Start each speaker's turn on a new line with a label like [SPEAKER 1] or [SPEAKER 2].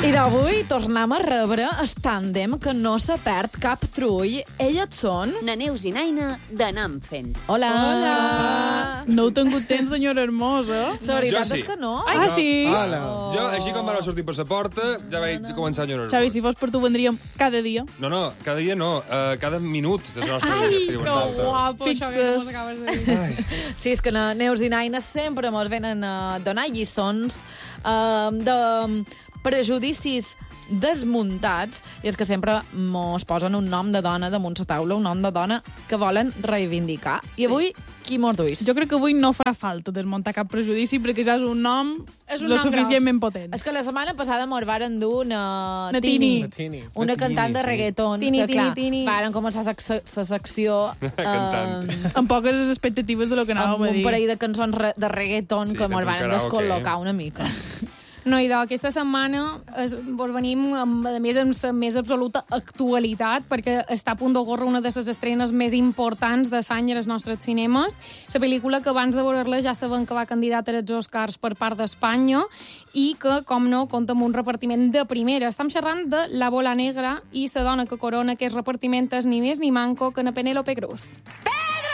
[SPEAKER 1] I d'avui tornem a rebre el tàndem que no se perd cap trull. Elles són...
[SPEAKER 2] Na Neus i Naina d'Anam fent.
[SPEAKER 1] Hola!
[SPEAKER 3] Hola! No heu tingut temps, senyora hermosa?
[SPEAKER 1] La veritat
[SPEAKER 4] Jo sí.
[SPEAKER 1] és que no.
[SPEAKER 3] Ah, sí?
[SPEAKER 4] Hola. Jo, així com van sortir per la porta, ja vaig començar a enyorar.
[SPEAKER 3] Xavi, si fos per tu, vendríem cada dia.
[SPEAKER 4] No, cada dia no, cada minut del nostre dia que escriu nosaltres.
[SPEAKER 5] guapo, això que
[SPEAKER 3] Fixes.
[SPEAKER 5] mos acabes de dir.
[SPEAKER 1] Sí, és que Neus i Naina sempre mos venen a donar lliçons de prejudicis desmuntats, i és que sempre mos posen un nom de dona damunt la taula, un nom de dona que volen reivindicar. I avui, qui mos duis?
[SPEAKER 3] Jo crec que avui no farà falta desmuntar cap prejudici perquè ja és un nom
[SPEAKER 5] És un
[SPEAKER 3] lo
[SPEAKER 5] nom
[SPEAKER 3] suficientment
[SPEAKER 5] gros.
[SPEAKER 3] potent.
[SPEAKER 1] És que la setmana passada mos varen dur una
[SPEAKER 3] Tini.
[SPEAKER 1] una cantant de reggaeton.
[SPEAKER 5] Tini,
[SPEAKER 1] que, clar,
[SPEAKER 5] Tini.
[SPEAKER 1] varen començar la secció
[SPEAKER 4] Cantant.
[SPEAKER 3] Amb poques expectatives de lo que
[SPEAKER 1] amb
[SPEAKER 3] anàvem a
[SPEAKER 1] un
[SPEAKER 3] dir.
[SPEAKER 1] parell de cançons de reggaeton
[SPEAKER 4] Sí,
[SPEAKER 1] que mos
[SPEAKER 4] fent un
[SPEAKER 1] varen
[SPEAKER 4] karaoke.
[SPEAKER 1] descol·locar una mica.
[SPEAKER 5] No, idò, aquesta setmana vos venim, a més, amb la més absoluta actualitat, perquè està a punt d'ocórrer una de les estrenes més importants de l'any als nostres cinemes. La pel·lícula que abans de veure-la ja sabem que va candidata als Oscars per part d'Espanya i que, com no, compta amb un repartiment de primera. Estem xerrant de La Bola Negra i la dona que corona aquest repartiment és ni més ni manco que na Penélope Cruz.